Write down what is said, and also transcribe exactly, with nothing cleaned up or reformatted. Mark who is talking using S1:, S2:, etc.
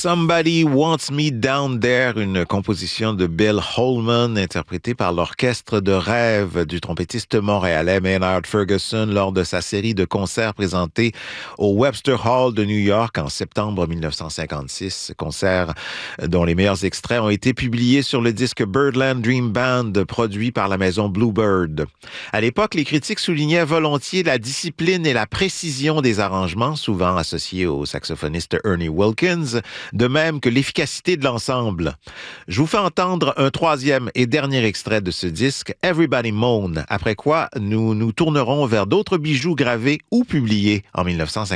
S1: Somebody Wants Me Down There, une composition de Bill Holman interprétée par l'orchestre de rêve du trompettiste montréalais Maynard Ferguson lors de sa série de concerts présentés au Webster Hall de New York en septembre mille neuf cent cinquante-six. Concert dont les meilleurs extraits ont été publiés sur le disque Birdland Dream Band produit par la maison Bluebird. À l'époque, les critiques soulignaient volontiers la discipline et la précision des arrangements, souvent associés au saxophoniste Ernie Wilkins, de même que l'efficacité de l'ensemble. Je vous fais entendre un troisième et dernier extrait de ce disque, Everybody Moan, après quoi nous nous tournerons vers d'autres bijoux gravés ou publiés en mille neuf cent cinquante-six.